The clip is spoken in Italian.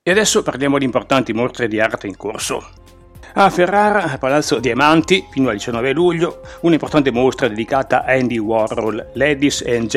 E adesso parliamo di importanti mostre di arte in corso. A Ferrara, Palazzo Diamanti, fino al 19 luglio, un'importante mostra dedicata a Andy Warhol, Ladies and